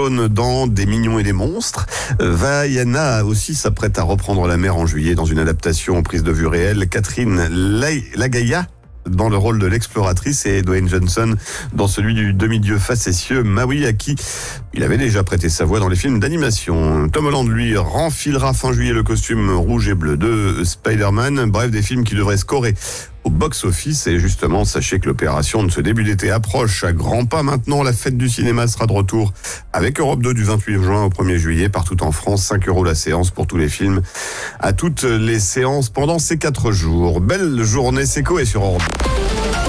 Stone dans Des mignons et des monstres. Vaiana aussi s'apprête à reprendre la mer en juillet dans une adaptation aux prises de vue réelles. Catherine Lagaya dans le rôle de l'exploratrice et Dwayne Johnson dans celui du demi-dieu facétieux Maui, à qui il avait déjà prêté sa voix dans les films d'animation. Tom Holland, lui, renfilera fin juillet le costume rouge et bleu de Spider-Man. Bref, des films qui devraient scorer au box-office. Et justement, sachez que l'opération de ce début d'été approche à grands pas maintenant. La fête du cinéma sera de retour avec Europe 2 du 28 juin au 1er juillet partout en France. 5 € la séance pour tous les films à toutes les séances pendant ces 4 jours. Belle journée, c'est Coé sur Europe 2.